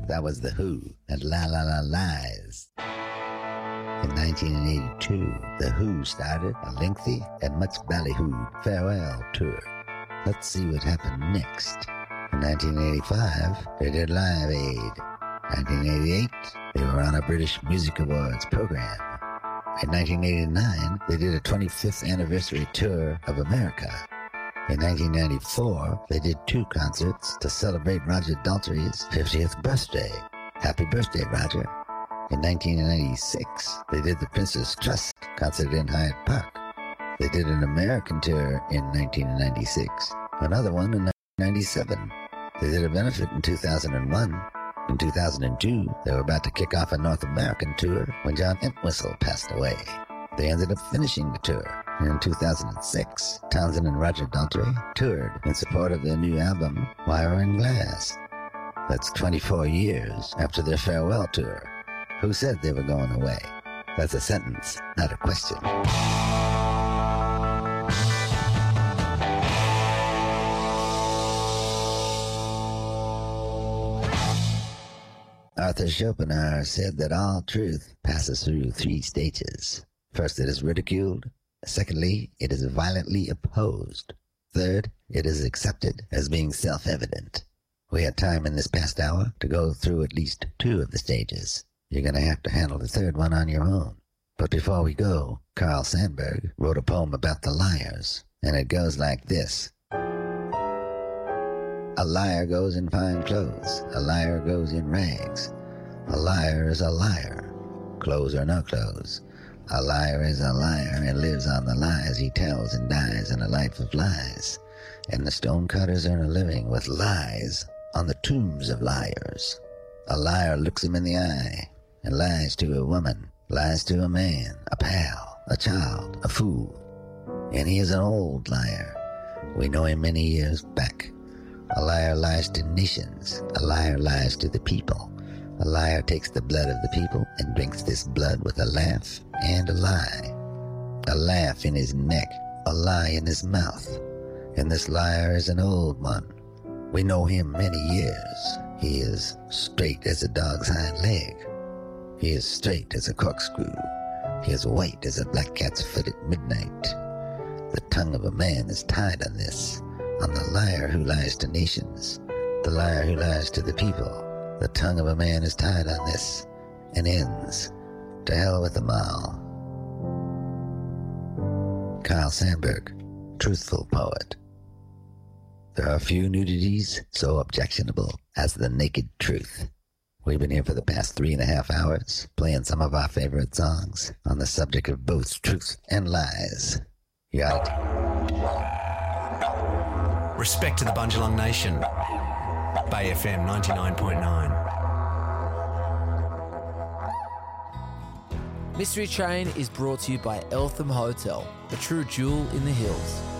That was The Who and La La La Lies. In 1982, The Who started a lengthy and much ballyhooed farewell tour. Let's see what happened next. In 1985, they did Live Aid. 1988, they were on a British Music Awards program. In 1989, they did a 25th anniversary tour of America. In 1994, they did 2 concerts to celebrate Roger Daltrey's 50th birthday. Happy birthday, Roger. In 1996, they did the Princess Trust concert in Hyde Park. They did an American tour in 1996, another one in 1997. They did a benefit in 2001. In 2002, they were about to kick off a North American tour when John Entwistle passed away. They ended up finishing the tour. In 2006, Townsend and Roger Daltrey toured in support of their new album, Wire and Glass. That's 24 years after their farewell tour. Who said they were going away? That's a sentence, not a question. Arthur Schopenhauer said that all truth passes through 3 stages. First, it is ridiculed. Secondly, it is violently opposed. Third, it is accepted as being self-evident. We had time in this past hour to go through at least 2 of the stages. You're going to have to handle the 3rd one on your own. But before we go, Carl Sandburg wrote a poem about the liars, and it goes like this. A liar goes in fine clothes, a liar goes in rags. A liar is a liar, clothes or no clothes. A liar is a liar and lives on the lies he tells and dies in a life of lies. And the stonecutters earn a living with lies on the tombs of liars. A liar looks him in the eye and lies to a woman, lies to a man, a pal, a child, a fool. And he is an old liar. We know him many years back. A liar lies to nations. A liar lies to the people. A liar takes the blood of the people and drinks this blood with a laugh and a lie. A laugh in his neck, a lie in his mouth. And this liar is an old one. We know him many years. He is straight as a dog's hind leg. He is straight as a corkscrew. He is white as a black cat's foot at midnight. The tongue of a man is tied on this, on the liar who lies to nations, the liar who lies to the people. The tongue of a man is tied on this, and ends. To hell with them all. Carl Sandburg, truthful poet. There are few nudities so objectionable as the naked truth. We've been here for the past 3.5 hours, playing some of our favorite songs on the subject of both truth and lies. You got it? Respect to the Bundjalung Nation. Bay FM 99.9. Mystery Train is brought to you by Eltham Hotel, the true jewel in the hills.